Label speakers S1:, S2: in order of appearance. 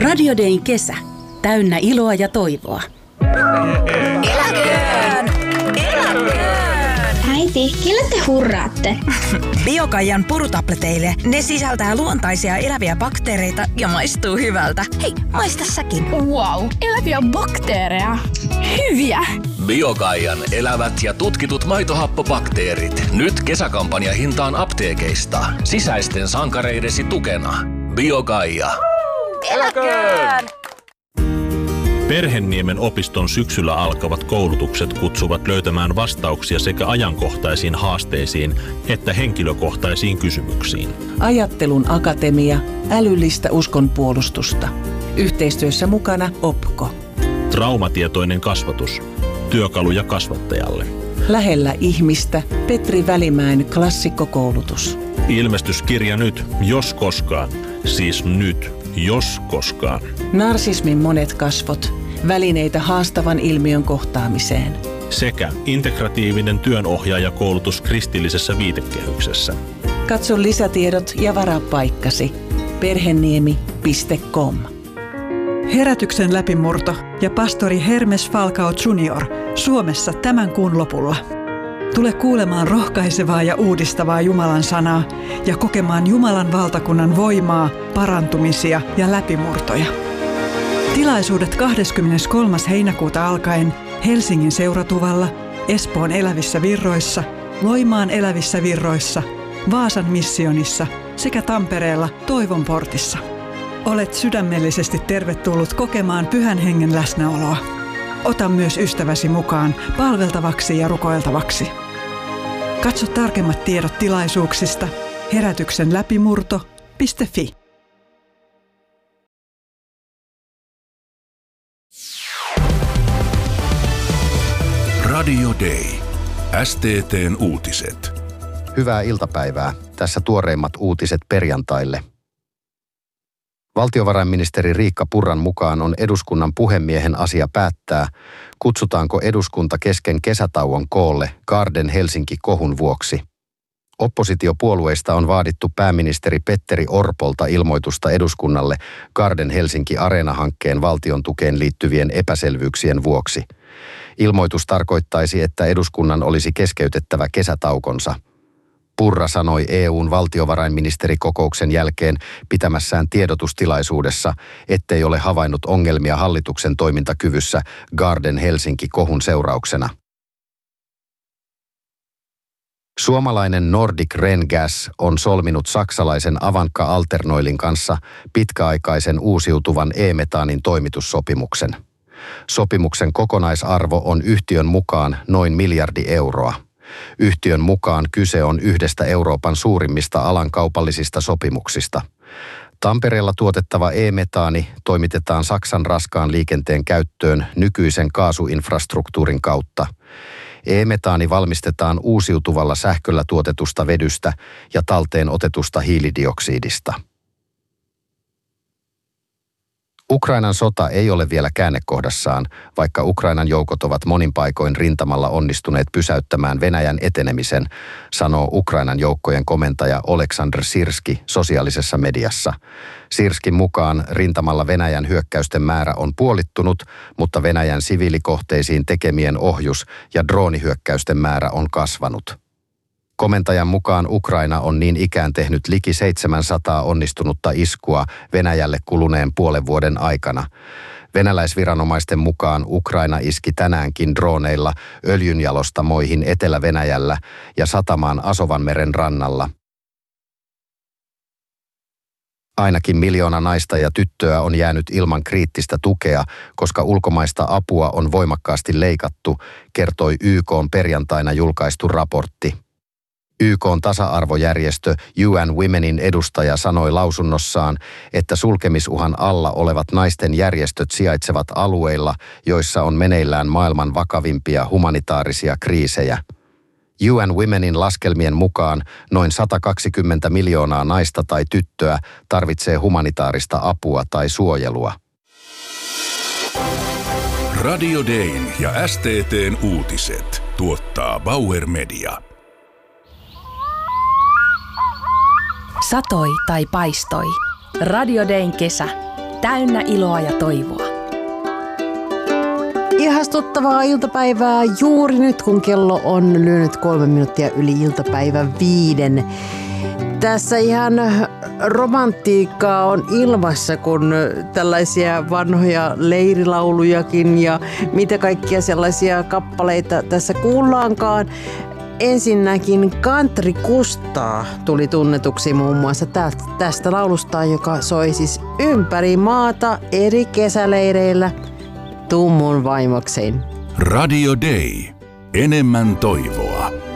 S1: Radio Dayn kesä. Täynnä iloa ja toivoa.
S2: Eläköön! Eläköön!
S3: Äiti, kelle te hurraatte?
S2: Biokaijan purutableteille. Ne sisältää luontaisia eläviä bakteereita ja maistuu hyvältä. Hei, maista säkin.
S4: Wow, eläviä bakteereja. Hyviä!
S5: Biokaijan elävät ja tutkitut maitohappobakteerit. Nyt kesäkampanjahintaan apteekeista. Sisäisten sankareidesi tukena. Biokaija.
S2: Eläköön!
S6: Perhenniemen opiston syksyllä alkavat koulutukset kutsuvat löytämään vastauksia sekä ajankohtaisiin haasteisiin että henkilökohtaisiin kysymyksiin.
S7: Ajattelun akatemia, älyllistä uskonpuolustusta. Yhteistyössä mukana OPKO.
S6: Traumatietoinen kasvatus. Työkaluja kasvattajalle.
S7: Lähellä ihmistä Petri Välimäen klassikkokoulutus.
S6: Ilmestyskirja nyt, jos koskaan. Siis nyt, jos koskaan.
S7: Narsismin monet kasvot. Välineitä haastavan ilmiön kohtaamiseen.
S6: Sekä integratiivinen työnohjaajakoulutus kristillisessä viitekehyksessä.
S7: Katso lisätiedot ja varaa paikkasi. Perheniemi.com.
S8: Herätyksen läpimurto ja pastori Hermes Falcao Jr. Suomessa tämän kuun lopulla. Tule kuulemaan rohkaisevaa ja uudistavaa Jumalan sanaa ja kokemaan Jumalan valtakunnan voimaa, parantumisia ja läpimurtoja. Tilaisuudet 23. heinäkuuta alkaen Helsingin Seuratuvalla, Espoon Elävissä Virroissa, Loimaan Elävissä Virroissa, Vaasan Missionissa sekä Tampereella Toivon portissa. Olet sydämellisesti tervetullut kokemaan Pyhän Hengen läsnäoloa. Ota myös ystäväsi mukaan palveltavaksi ja rukoiltavaksi. Katso tarkemmat tiedot tilaisuuksista herätyksenläpimurto.fi.
S9: Radio Day. STT:n uutiset.
S10: Hyvää iltapäivää. Tässä tuoreimmat uutiset perjantaille. Valtiovarainministeri Riikka Purran mukaan on eduskunnan puhemiehen asia päättää, kutsutaanko eduskunta kesken kesätauon koolle Garden Helsinki-kohun vuoksi. Oppositiopuolueista on vaadittu pääministeri Petteri Orpolta ilmoitusta eduskunnalle Garden Helsinki-Areena-hankkeen valtion tukeen liittyvien epäselvyyksien vuoksi. Ilmoitus tarkoittaisi, että eduskunnan olisi keskeytettävä kesätaukonsa. Purra sanoi EU:n valtiovarainministerikokouksen jälkeen pitämässään tiedotustilaisuudessa, ettei ole havainnut ongelmia hallituksen toimintakyvyssä Garden Helsinki-kohun seurauksena. Suomalainen Nordic Rengas on solminut saksalaisen Avanca Alternoilin kanssa pitkäaikaisen uusiutuvan e-metaanin toimitussopimuksen. Sopimuksen kokonaisarvo on yhtiön mukaan noin 1 miljardi euroa. Yhtiön mukaan kyse on yhdestä Euroopan suurimmista alan kaupallisista sopimuksista. Tampereella tuotettava e-metaani toimitetaan Saksan raskaan liikenteen käyttöön nykyisen kaasuinfrastruktuurin kautta. E-metaani valmistetaan uusiutuvalla sähköllä tuotetusta vedystä ja talteen otetusta hiilidioksidista. Ukrainan sota ei ole vielä käännekohdassaan, vaikka Ukrainan joukot ovat monin paikoin rintamalla onnistuneet pysäyttämään Venäjän etenemisen, sanoo Ukrainan joukkojen komentaja Oleksandr Sirski sosiaalisessa mediassa. Sirskin mukaan rintamalla Venäjän hyökkäysten määrä on puolittunut, mutta Venäjän siviilikohteisiin tekemien ohjus- ja droonihyökkäysten määrä on kasvanut. Komentajan mukaan Ukraina on niin ikään tehnyt liki 700 onnistunutta iskua Venäjälle kuluneen puolen vuoden aikana. Venäläisviranomaisten mukaan Ukraina iski tänäänkin drooneilla öljynjalostamoihin Etelä-Venäjällä ja satamaan Asovanmeren rannalla. Ainakin 1 miljoona naista ja tyttöä on jäänyt ilman kriittistä tukea, koska ulkomaista apua on voimakkaasti leikattu, kertoi YK:n perjantaina julkaistu raportti. YK:n tasa-arvojärjestö UN Womenin edustaja sanoi lausunnossaan, että sulkemisuhan alla olevat naisten järjestöt sijaitsevat alueilla, joissa on meneillään maailman vakavimpia humanitaarisia kriisejä. UN Womenin laskelmien mukaan noin 120 miljoonaa naista tai tyttöä tarvitsee humanitaarista apua tai suojelua.
S9: Radio Dayn ja STT:n uutiset tuottaa Bauer Media.
S1: Satoi tai paistoi. Radio Dayn kesä. täynnä iloa ja toivoa.
S11: Ihastuttavaa iltapäivää juuri nyt, kun kello on lyönyt 3 minuuttia yli iltapäivän 5. Tässä ihan romantiikkaa on ilmassa, kun tällaisia vanhoja leirilaulujakin ja mitä kaikkia sellaisia kappaleita tässä kuullaankaan. Ensinnäkin Country Kustaa tuli tunnetuksi muun muassa tästä laulusta, joka soi siis ympäri maata eri kesäleireillä. Tuu mun vaimokseen.
S9: Radio Day. Enemmän toivoa.